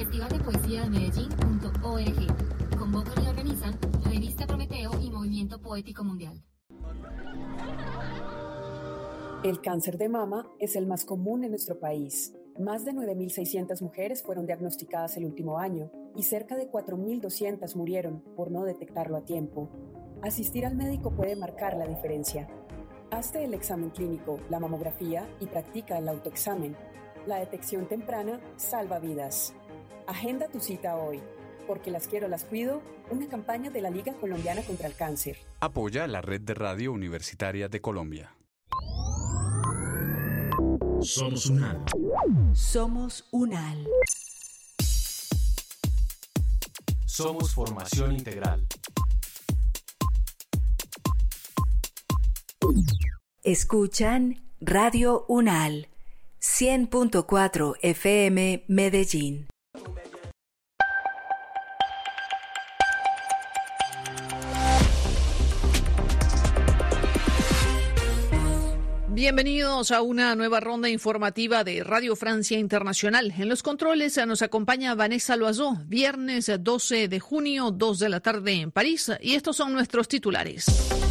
Festival de Poesía de Medellín.org. Convocan y organizan Revista Prometeo y Movimiento Poético Mundial. El cáncer de mama es el más común en nuestro país. Más de 9.600 mujeres fueron diagnosticadas el último año y cerca de 4.200 murieron por no detectarlo a tiempo. Asistir al médico puede marcar la diferencia. Hazte el examen clínico, la mamografía y practica el autoexamen. La detección temprana salva vidas. Agenda tu cita hoy. Porque las quiero, las cuido, una campaña de la Liga Colombiana contra el Cáncer. Apoya la Red de Radio Universitaria de Colombia. Somos UNAL. Somos UNAL. Somos formación integral. Escuchan Radio UNAL, 100.4 FM Medellín. Bienvenidos a una nueva ronda informativa de Radio Francia Internacional. En los controles nos acompaña Vanessa Loiseau, viernes 12 de junio, 2 de la tarde en París, y estos son nuestros titulares.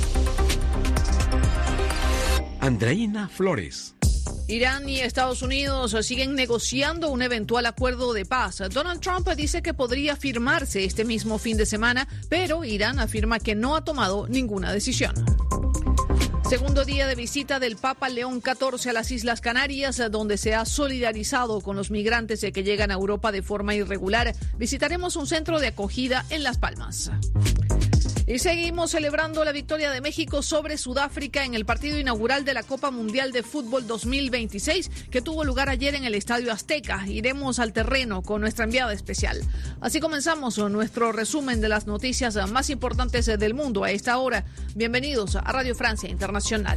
Andreina Flores. Irán y Estados Unidos siguen negociando un eventual acuerdo de paz. Donald Trump dice que podría firmarse este mismo fin de semana, pero Irán afirma que no ha tomado ninguna decisión. Segundo día de visita del Papa León XIV a las Islas Canarias, donde se ha solidarizado con los migrantes que llegan a Europa de forma irregular. Visitaremos un centro de acogida en Las Palmas. Y seguimos celebrando la victoria de México sobre Sudáfrica en el partido inaugural de la Copa Mundial de Fútbol 2026, que tuvo lugar ayer en el Estadio Azteca. Iremos al terreno con nuestra enviada especial. Así comenzamos nuestro resumen de las noticias más importantes del mundo a esta hora. Bienvenidos a Radio Francia Internacional.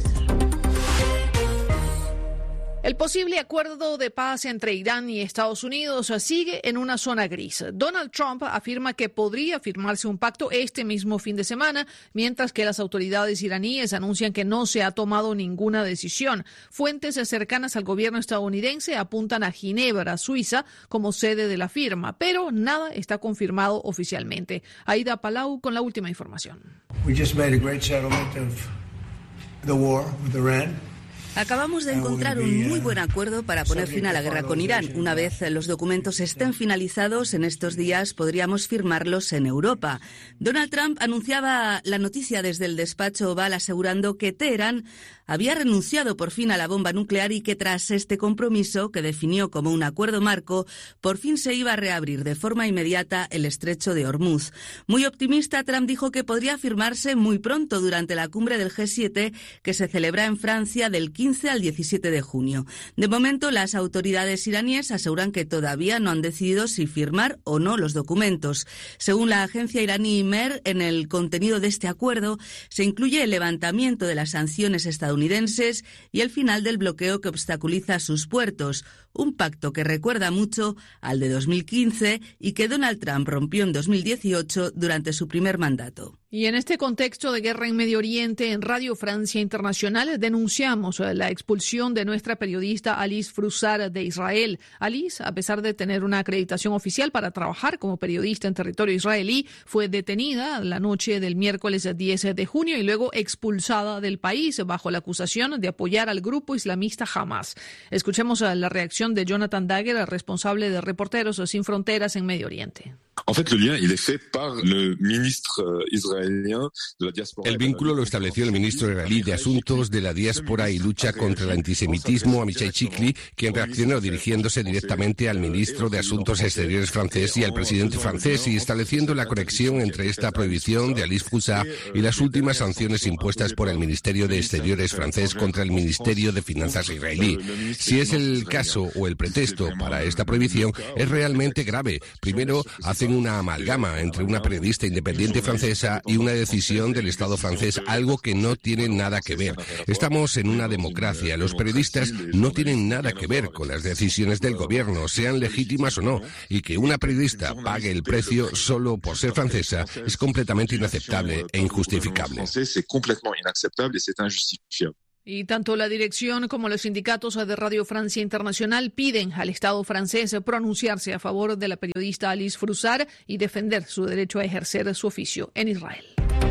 El posible acuerdo de paz entre Irán y Estados Unidos sigue en una zona gris. Donald Trump afirma que podría firmarse un pacto este mismo fin de semana, mientras que las autoridades iraníes anuncian que no se ha tomado ninguna decisión. Fuentes cercanas al gobierno estadounidense apuntan a Ginebra, Suiza, como sede de la firma, pero nada está confirmado oficialmente. Aida Palau con la última información. We just made a great settlement of the war with Iran. Acabamos de encontrar un muy buen acuerdo para poner fin a la guerra con Irán. Una vez los documentos estén finalizados, en estos días podríamos firmarlos en Europa. Donald Trump anunciaba la noticia desde el despacho Oval, asegurando que Teherán había renunciado por fin a la bomba nuclear y que tras este compromiso, que definió como un acuerdo marco, por fin se iba a reabrir de forma inmediata el estrecho de Hormuz. Muy optimista, Trump dijo que podría firmarse muy pronto durante la cumbre del G7 que se celebra en Francia del 15 al 17 de junio. De momento, las autoridades iraníes aseguran que todavía no han decidido si firmar o no los documentos. Según la agencia iraní MER, en el contenido de este acuerdo se incluye el levantamiento de las sanciones estadounidenses y el final del bloqueo que obstaculiza sus puertos, un pacto que recuerda mucho al de 2015 y que Donald Trump rompió en 2018 durante su primer mandato. Y en este contexto de guerra en Medio Oriente, en Radio Francia Internacional denunciamos la expulsión de nuestra periodista Alice Froussard de Israel. Alice, a pesar de tener una acreditación oficial para trabajar como periodista en territorio israelí, fue detenida la noche del miércoles 10 de junio y luego expulsada del país bajo la acusación de apoyar al grupo islamista Hamas. Escuchemos la reacción de Jonathan Dagger, el responsable de Reporteros Sin Fronteras en Medio Oriente. El vínculo lo estableció el ministro israelí de Asuntos de la Diáspora y Lucha contra el Antisemitismo, Amichai Chikli, quien reaccionó dirigiéndose directamente al ministro de Asuntos Exteriores francés y al presidente francés y estableciendo la conexión entre esta prohibición de Alice Froussard y las últimas sanciones impuestas por el Ministerio de Exteriores francés contra el Ministerio de Finanzas israelí. Si es el caso o el pretexto para esta prohibición, es realmente grave. Primero, hacen una amalgama entre una periodista independiente francesa y una decisión del Estado francés, algo que no tiene nada que ver. Estamos en una democracia. Los periodistas no tienen nada que ver con las decisiones del gobierno, sean legítimas o no, y que una periodista pague el precio solo por ser francesa es completamente inaceptable e injustificable. Y tanto la dirección como los sindicatos de Radio Francia Internacional piden al Estado francés pronunciarse a favor de la periodista Alice Froussard y defender su derecho a ejercer su oficio en Israel.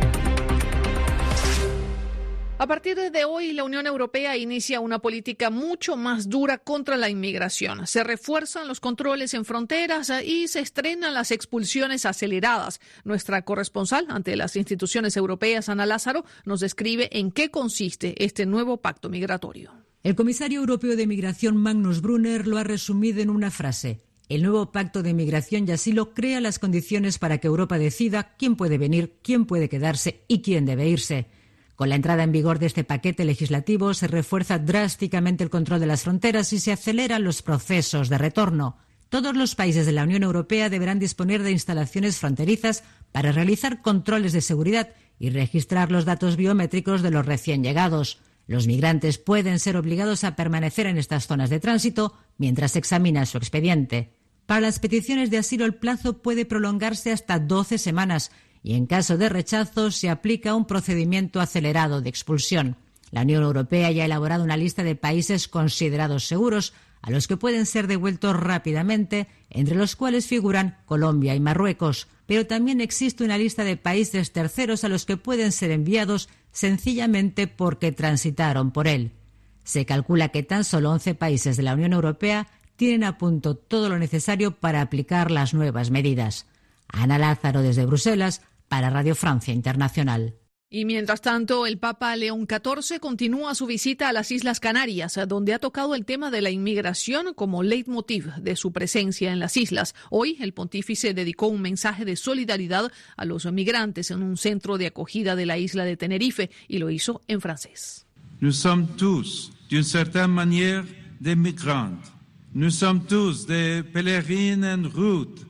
A partir de hoy, la Unión Europea inicia una política mucho más dura contra la inmigración. Se refuerzan los controles en fronteras y se estrenan las expulsiones aceleradas. Nuestra corresponsal ante las instituciones europeas, Ana Lázaro, nos describe en qué consiste este nuevo pacto migratorio. El comisario europeo de Migración, Magnus Brunner, lo ha resumido en una frase. El nuevo pacto de migración y asilo crea las condiciones para que Europa decida quién puede venir, quién puede quedarse y quién debe irse. Con la entrada en vigor de este paquete legislativo se refuerza drásticamente el control de las fronteras y se aceleran los procesos de retorno. Todos los países de la Unión Europea deberán disponer de instalaciones fronterizas para realizar controles de seguridad y registrar los datos biométricos de los recién llegados. Los migrantes pueden ser obligados a permanecer en estas zonas de tránsito mientras se examina su expediente. Para las peticiones de asilo el plazo puede prolongarse hasta 12 semanas y en caso de rechazo se aplica un procedimiento acelerado de expulsión. La Unión Europea ya ha elaborado una lista de países considerados seguros a los que pueden ser devueltos rápidamente, entre los cuales figuran Colombia y Marruecos. Pero también existe una lista de países terceros a los que pueden ser enviados sencillamente porque transitaron por él. Se calcula que tan solo 11 países de la Unión Europea tienen a punto todo lo necesario para aplicar las nuevas medidas. Ana Lázaro desde Bruselas para Radio Francia Internacional. Y mientras tanto, el Papa León XIV continúa su visita a las Islas Canarias, donde ha tocado el tema de la inmigración como leitmotiv de su presencia en las islas. Hoy, el pontífice dedicó un mensaje de solidaridad a los migrantes en un centro de acogida de la isla de Tenerife y lo hizo en francés. Nous sommes tous, d'une certaine manière, des migrants. Nous sommes tous des pèlerins en route.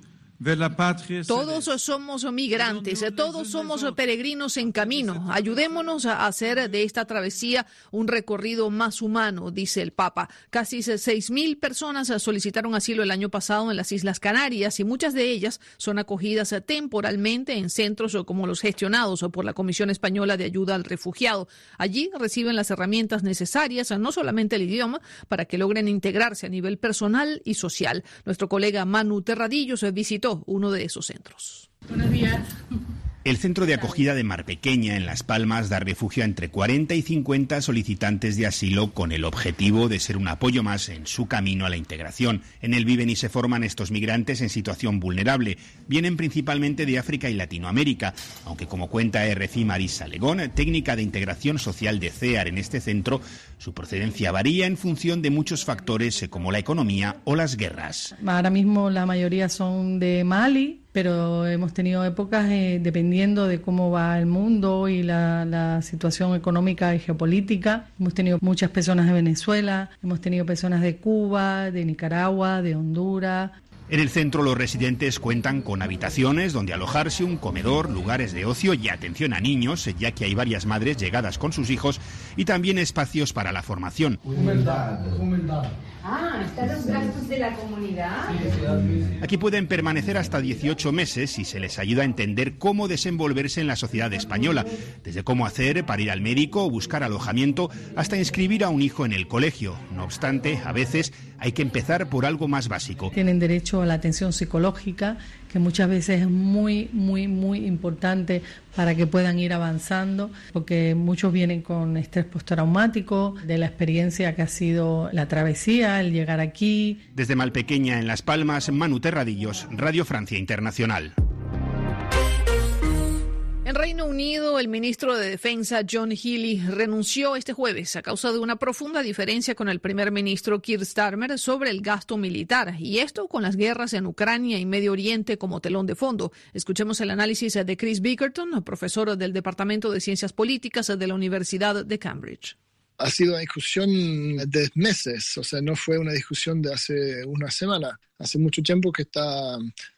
Todos somos migrantes, todos somos peregrinos en camino. Ayudémonos a hacer de esta travesía un recorrido más humano, dice el Papa. Casi 6.000 personas solicitaron asilo el año pasado en las Islas Canarias y muchas de ellas son acogidas temporalmente en centros como los gestionados por la Comisión Española de Ayuda al Refugiado. Allí reciben las herramientas necesarias, no solamente el idioma, para que logren integrarse a nivel personal y social. Nuestro colega Manu Terradillos visitó uno de esos centros. Buenos días. El centro de acogida de Mar Pequeña, en Las Palmas, da refugio a entre 40 y 50 solicitantes de asilo con el objetivo de ser un apoyo más en su camino a la integración. En él viven y se forman estos migrantes en situación vulnerable. Vienen principalmente de África y Latinoamérica, aunque como cuenta RFI Marisa Legón, técnica de integración social de CEAR en este centro, su procedencia varía en función de muchos factores como la economía o las guerras. Ahora mismo la mayoría son de Mali, pero hemos tenido épocas, dependiendo de cómo va el mundo y la situación económica y geopolítica. Hemos tenido muchas personas de Venezuela, hemos tenido personas de Cuba, de Nicaragua, de Honduras. En el centro los residentes cuentan con habitaciones donde alojarse, un comedor, lugares de ocio y atención a niños, ya que hay varias madres llegadas con sus hijos, y también espacios para la formación. Humildad. ¿Están los gastos de la comunidad? Aquí pueden permanecer hasta 18 meses y se les ayuda a entender cómo desenvolverse en la sociedad española, desde cómo hacer para ir al médico o buscar alojamiento hasta inscribir a un hijo en el colegio. No obstante, a veces hay que empezar por algo más básico. Tienen derecho a la atención psicológica, que muchas veces es muy, muy, muy importante para que puedan ir avanzando, porque muchos vienen con estrés postraumático de la experiencia que ha sido la travesía, el llegar aquí. Desde Malpequeña, en Las Palmas, Manu Terradillos, Radio Francia Internacional. En Reino Unido, el ministro de Defensa John Healey renunció este jueves a causa de una profunda diferencia con el primer ministro Keir Starmer sobre el gasto militar, y esto con las guerras en Ucrania y Medio Oriente como telón de fondo. Escuchemos el análisis de Chris Bickerton, profesor del Departamento de Ciencias Políticas de la Universidad de Cambridge. Ha sido una discusión de meses, o sea, no fue una discusión de hace una semana. Hace mucho tiempo que está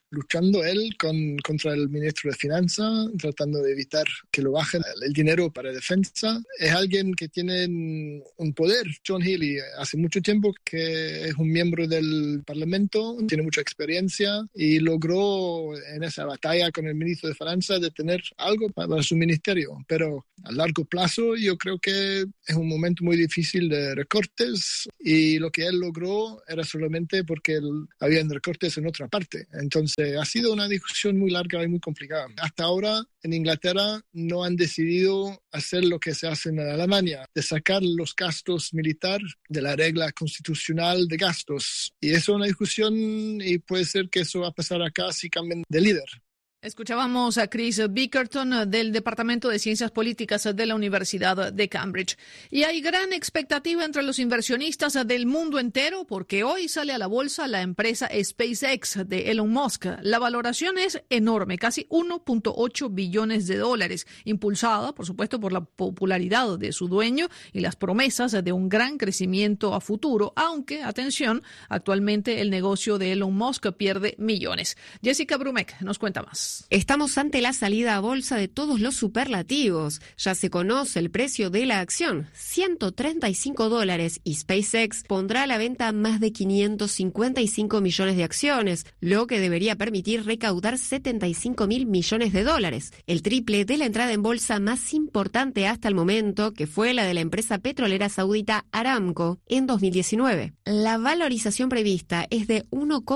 luchando él contra el ministro de Finanzas, tratando de evitar que lo bajen el dinero para defensa. Es alguien que tiene un poder. John Healey hace mucho tiempo que es un miembro del Parlamento, tiene mucha experiencia y logró en esa batalla con el ministro de Finanzas de tener algo para su ministerio. Pero a largo plazo yo creo que es un momento muy difícil de recortes y lo que él logró era solamente porque había recortes en otra parte. Entonces ha sido una discusión muy larga y muy complicada. Hasta ahora en Inglaterra no han decidido hacer lo que se hace en Alemania, de sacar los gastos militares de la regla constitucional de gastos. Y eso es una discusión y puede ser que eso va a pasar acá si cambian de líder. Escuchábamos a Chris Bickerton del Departamento de Ciencias Políticas de la Universidad de Cambridge. Y hay gran expectativa entre los inversionistas del mundo entero porque hoy sale a la bolsa la empresa SpaceX de Elon Musk. La valoración es enorme, casi 1.8 billones de dólares, impulsada, por supuesto, por la popularidad de su dueño y las promesas de un gran crecimiento a futuro, aunque, atención, actualmente el negocio de Elon Musk pierde millones. Jessica Brumek nos cuenta más. Estamos ante la salida a bolsa de todos los superlativos. Ya se conoce el precio de la acción, $135, y SpaceX pondrá a la venta más de 555 millones de acciones, lo que debería permitir recaudar 75.000 millones de dólares, el triple de la entrada en bolsa más importante hasta el momento, que fue la de la empresa petrolera saudita Aramco en 2019. La valorización prevista es de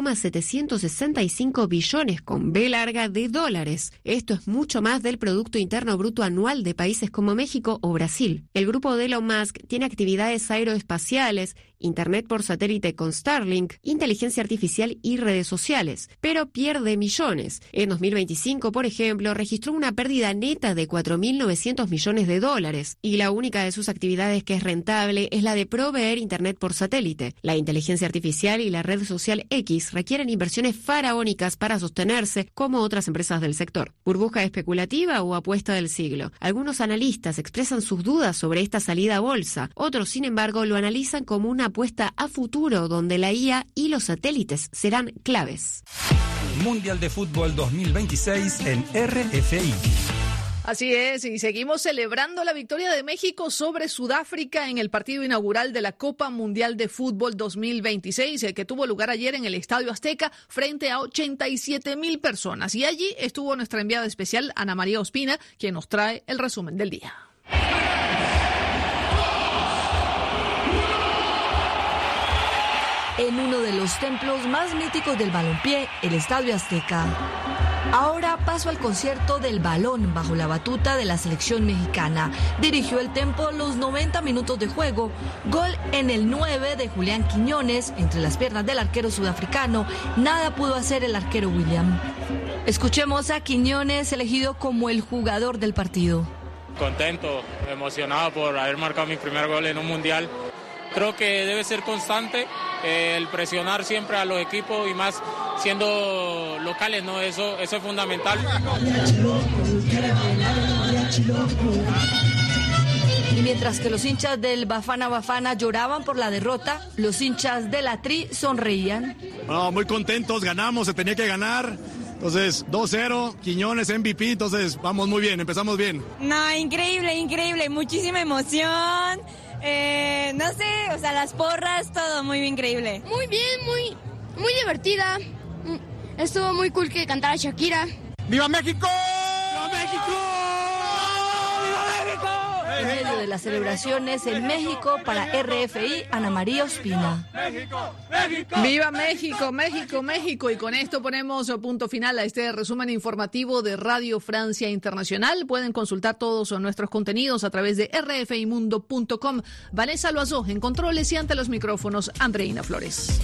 1,765 billones con B larga de dólares. Esto es mucho más del Producto Interno Bruto anual de países como México o Brasil. El grupo de Elon Musk tiene actividades aeroespaciales, Internet por satélite con Starlink, inteligencia artificial y redes sociales, pero pierde millones. En 2025, por ejemplo, registró una pérdida neta de 4.900 millones de dólares, y la única de sus actividades que es rentable es la de proveer Internet por satélite. La inteligencia artificial y la red social X requieren inversiones faraónicas para sostenerse, como otras empresas del sector. ¿Burbuja especulativa o apuesta del siglo? Algunos analistas expresan sus dudas sobre esta salida a bolsa. Otros, sin embargo, lo analizan como una apuesta a futuro donde la IA y los satélites serán claves. Mundial de Fútbol 2026 en RFI. Así es, y seguimos celebrando la victoria de México sobre Sudáfrica en el partido inaugural de la Copa Mundial de Fútbol 2026, que tuvo lugar ayer en el Estadio Azteca frente a 87,000 personas. Y allí estuvo nuestra enviada especial, Ana María Ospina, quien nos trae el resumen del día. En uno de los templos más míticos del balompié, el Estadio Azteca. Ahora paso al concierto del balón bajo la batuta de la selección mexicana. Dirigió el Tempo los 90 minutos de juego. Gol en el 9 de Julián Quiñones, entre las piernas del arquero sudafricano. Nada pudo hacer el arquero William. Escuchemos a Quiñones, elegido como el jugador del partido. Contento, emocionado por haber marcado mi primer gol en un mundial. Creo que debe ser constante el presionar siempre a los equipos y más siendo locales, ¿no? Eso es fundamental. Y mientras que los hinchas del Bafana Bafana lloraban por la derrota, los hinchas de la Tri sonreían. No, muy contentos, ganamos, se tenía que ganar. Entonces, 2-0, Quiñones MVP, entonces vamos muy bien, empezamos bien. No, increíble, muchísima emoción. No sé, o sea, las porras, todo muy increíble. Muy bien, muy divertida. Estuvo muy cool que cantara Shakira. ¡Viva México! ¡Viva México! ¡Viva México! En medio de las celebraciones en México, para RFI, Ana María Ospina. ¡Viva México, México, México! Y con esto ponemos punto final a este resumen informativo de Radio Francia Internacional. Pueden consultar todos nuestros contenidos a través de rfimundo.com. Vanessa Loazó en controles y ante los micrófonos, Andreina Flores.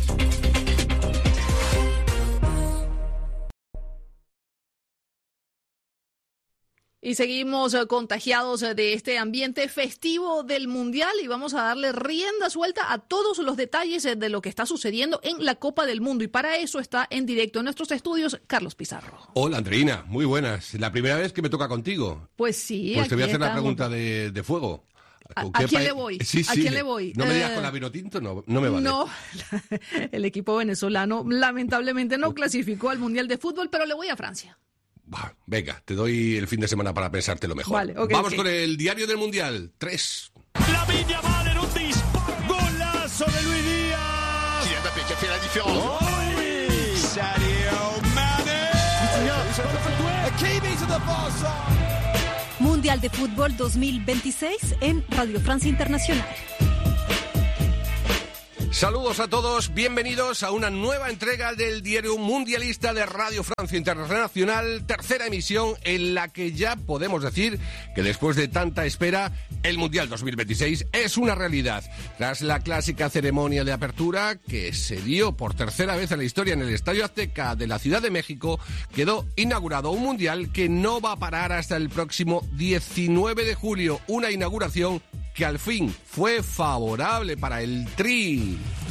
Y seguimos contagiados de este ambiente festivo del Mundial y vamos a darle rienda suelta a todos los detalles de lo que está sucediendo en la Copa del Mundo. Y para eso está en directo en nuestros estudios Carlos Pizarro. Hola, Andreina, muy buenas. La primera vez que me toca contigo. Pues sí. Pues te voy a hacer una pregunta de fuego. ¿A quién le voy? Sí, ¿A quién le voy? No me digas con la Vinotinto, no me vale. No, el equipo venezolano lamentablemente no clasificó al Mundial de Fútbol, pero le voy a Francia. Venga, te doy el fin de semana para pensártelo mejor. Vale, Vamos con el diario del Mundial. 3. Lamine Yamal en un disparo. Golazo de Luis Díaz. Kylian Mbappé qui a fait la différence. Oh, oui. Sadio Mané. Hakimi to the far side. Mundial de Fútbol 2026 en Radio Francia Internacional. Saludos a todos, bienvenidos a una nueva entrega del diario mundialista de Radio Francia Internacional, tercera emisión en la que ya podemos decir que después de tanta espera, el Mundial 2026 es una realidad. Tras la clásica ceremonia de apertura que se dio por tercera vez en la historia en el Estadio Azteca de la Ciudad de México, quedó inaugurado un Mundial que no va a parar hasta el próximo 19 de julio, una inauguración que al fin fue favorable para el Tri.